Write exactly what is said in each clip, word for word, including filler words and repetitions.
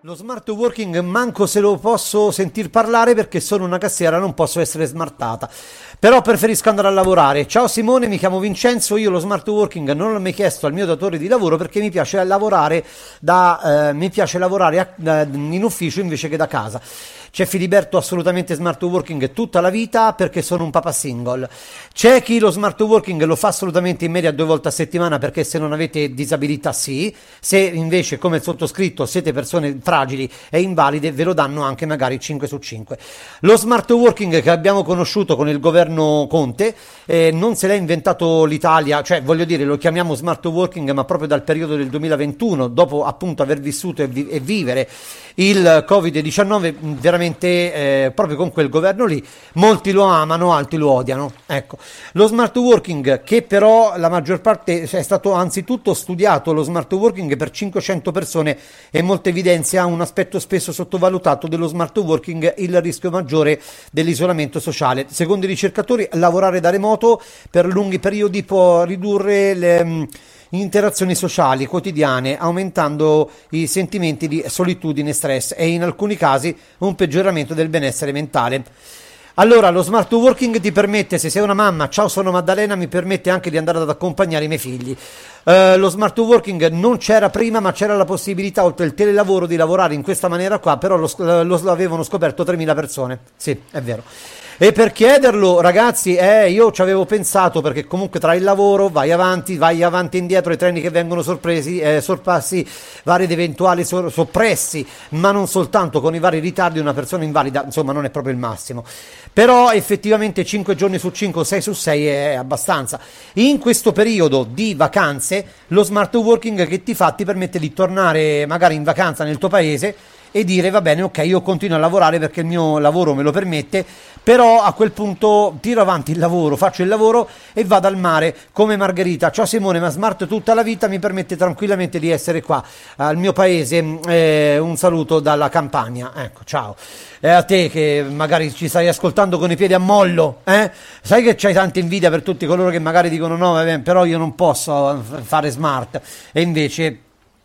Lo smart working manco se lo posso sentir parlare perché sono una cassiera, non posso essere smartata. Però preferisco andare a lavorare. Ciao Simone, mi chiamo Vincenzo, io lo smart working non l'ho mai chiesto al mio datore di lavoro perché mi piace lavorare da eh, mi piace lavorare a, da, in ufficio invece che da casa. C'è Filiberto assolutamente smart working tutta la vita perché sono un papà single. C'è chi lo smart working lo fa assolutamente in media due volte a settimana perché se non avete disabilità sì, se invece come il sottoscritto siete persone fragili e invalide ve lo danno anche magari cinque su cinque. Lo smart working che abbiamo conosciuto con il governo Conte eh, non se l'ha inventato l'Italia, cioè voglio dire lo chiamiamo smart working ma proprio dal periodo del duemilaventuno, dopo appunto aver vissuto e, vi- e vivere il covid diciannove veramente eh, proprio con quel governo lì. Molti lo amano, altri lo odiano. Ecco, lo smart working che però la maggior parte è stato anzitutto studiato, lo smart working per cinquecento persone e molto evidenzia un aspetto spesso sottovalutato dello smart working, il rischio maggiore dell'isolamento sociale. Secondo i ricercatori lavorare da remoto per lunghi periodi può ridurre le mh, interazioni sociali quotidiane, aumentando i sentimenti di solitudine e stress e in alcuni casi un peggioramento del benessere mentale. Allora, lo smart working ti permette, se sei una mamma, ciao sono Maddalena, mi permette anche di andare ad accompagnare i miei figli. Uh, lo smart working non c'era prima, ma c'era la possibilità, oltre il telelavoro, di lavorare in questa maniera qua, però lo, lo, lo avevano scoperto tremila persone. Sì, è vero. E per chiederlo, ragazzi, eh, io ci avevo pensato perché comunque tra il lavoro vai avanti, vai avanti e indietro, i treni che vengono sorpresi, eh, sorpassi, vari ed eventuali sor- soppressi, ma non soltanto con i vari ritardi, una persona invalida, insomma, non è proprio il massimo. Però effettivamente cinque giorni su cinque, sei su sei è abbastanza. In questo periodo di vacanze, lo smart working che ti fa ti permette di tornare magari in vacanza nel tuo paese e dire va bene, ok, io continuo a lavorare perché il mio lavoro me lo permette, però a quel punto tiro avanti il lavoro, faccio il lavoro e vado al mare come Margherita. Ciao Simone, ma smart tutta la vita mi permette tranquillamente di essere qua al mio paese. Eh, un saluto dalla Campania. Ecco, ciao. E a te che magari ci stai ascoltando con i piedi a mollo, eh? Sai che c'hai tanta invidia per tutti coloro che magari dicono no, vabbè, però io non posso fare smart, e invece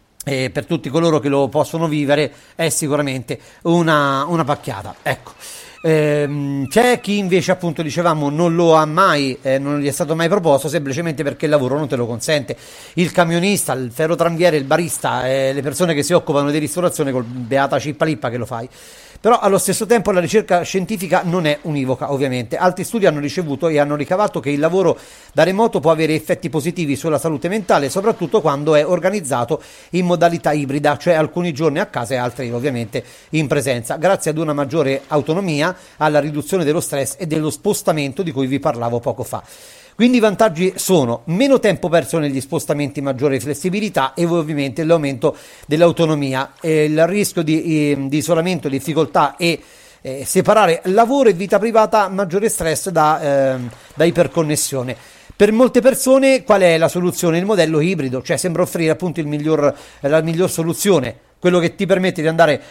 e per tutti coloro che lo possono vivere è sicuramente una, una pacchiata. Ecco, ehm, c'è chi invece appunto dicevamo non lo ha mai, eh, non gli è stato mai proposto semplicemente perché il lavoro non te lo consente. Il camionista, il ferrotranviere, il barista, eh, le persone che si occupano di ristorazione col beata cippalippa che lo fai. Però allo stesso tempo la ricerca scientifica non è univoca, ovviamente. Altri studi hanno ricevuto e hanno ricavato che il lavoro da remoto può avere effetti positivi sulla salute mentale, soprattutto quando è organizzato in modalità ibrida, cioè alcuni giorni a casa e altri ovviamente in presenza, grazie ad una maggiore autonomia, alla riduzione dello stress e dello spostamento di cui vi parlavo poco fa. Quindi i vantaggi sono meno tempo perso negli spostamenti, maggiore flessibilità e ovviamente l'aumento dell'autonomia, e il rischio di, eh, di isolamento, difficoltà e eh, separare lavoro e vita privata, maggiore stress da, eh, da iperconnessione. Per molte persone qual è la soluzione? Il modello ibrido, cioè sembra offrire appunto il miglior, la miglior soluzione, quello che ti permette di andare